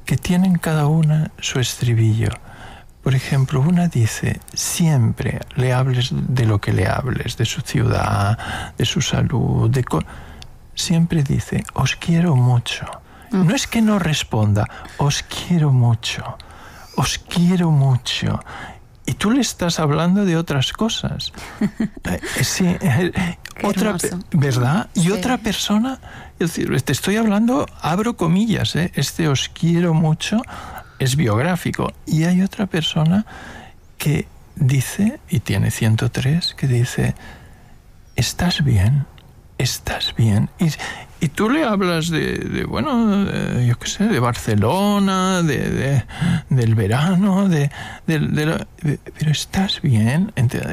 que tienen cada una su estribillo. Por ejemplo, una dice, siempre le hables de lo que le hables, de su ciudad, de su salud, siempre dice, os quiero mucho. No es que no responda, os quiero mucho, os quiero mucho. Y tú le estás hablando de otras cosas. Sí, otra, ¿verdad? Y sí. Otra persona, es decir, te estoy hablando, abro comillas, este os quiero mucho es biográfico. Y hay otra persona que dice, y tiene 103, que dice, ¿estás bien? ¿Estás bien? Y tú le hablas yo qué sé, de Barcelona, del verano, pero ¿estás bien?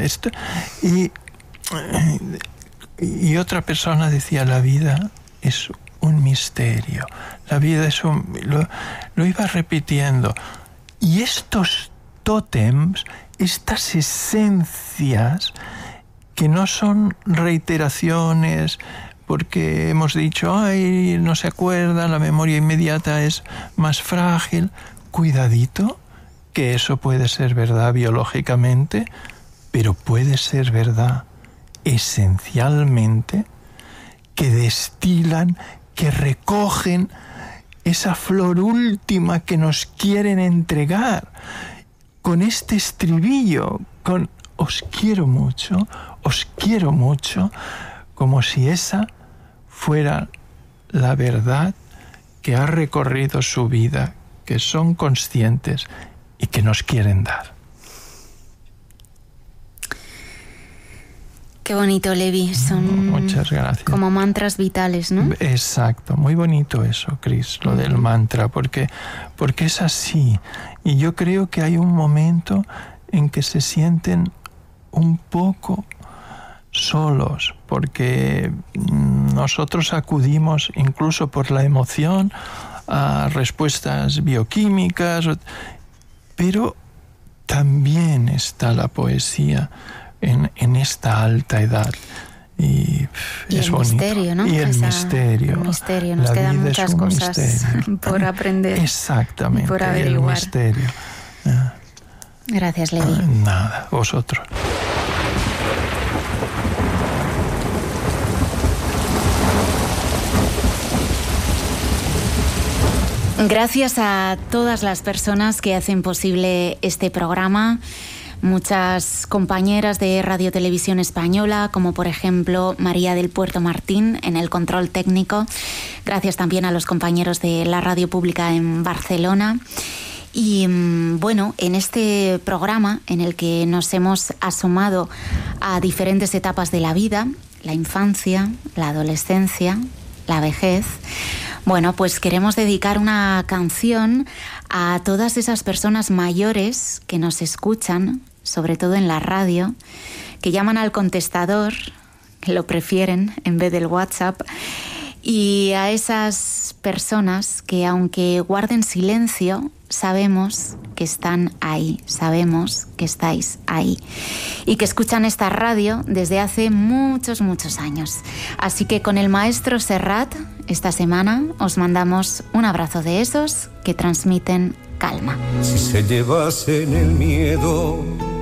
Y otra persona decía, la vida es un misterio. La vida es lo iba repitiendo. Y estos tótems, estas esencias, que no son reiteraciones, porque hemos dicho, ay, no se acuerdan, la memoria inmediata es más frágil. Cuidadito, que eso puede ser verdad biológicamente, pero puede ser verdad esencialmente, que destilan, que recogen esa flor última que nos quieren entregar, con este estribillo, con os quiero mucho, como si esa fuera la verdad que ha recorrido su vida, que son conscientes y que nos quieren dar. Qué bonito, Levi. Son muchas gracias. Como mantras vitales, ¿no? Exacto, muy bonito eso, Cris, lo del mantra, porque es así. Y yo creo que hay un momento en que se sienten un poco solos, porque nosotros acudimos incluso por la emoción a respuestas bioquímicas, pero también está la poesía en esta alta edad. Y es el bonito. Misterio, ¿no? Y el misterio. Nos la quedan vida muchas es un cosas misterio. por aprender. Exactamente. Por averiguar. El misterio. Gracias, Levi. Nada, vosotros. Gracias a todas las personas que hacen posible este programa. Muchas compañeras de Radio Televisión Española, como por ejemplo María del Puerto Martín en el control técnico. Gracias también a los compañeros de la Radio Pública en Barcelona. Y bueno, en este programa en el que nos hemos asomado a diferentes etapas de la vida, la infancia, la adolescencia, la vejez, bueno, pues queremos dedicar una canción a todas esas personas mayores que nos escuchan, sobre todo en la radio, que llaman al contestador, que lo prefieren en vez del WhatsApp, y a esas personas que, aunque guarden silencio, sabemos que están ahí, sabemos que estáis ahí y que escuchan esta radio desde hace muchos, muchos años. Así que con el maestro Serrat, esta semana os mandamos un abrazo de esos que transmiten calma. Si se llevasen el miedo